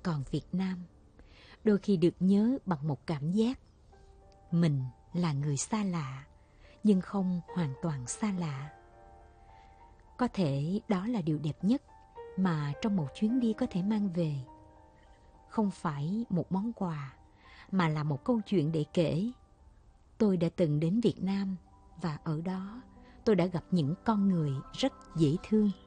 Còn Việt Nam đôi khi được nhớ bằng một cảm giác mình là người xa lạ, nhưng không hoàn toàn xa lạ. Có thể đó là điều đẹp nhất mà trong một chuyến đi có thể mang về. Không phải một món quà, mà là một câu chuyện để kể. Tôi đã từng đến Việt Nam và ở đó tôi đã gặp những con người rất dễ thương.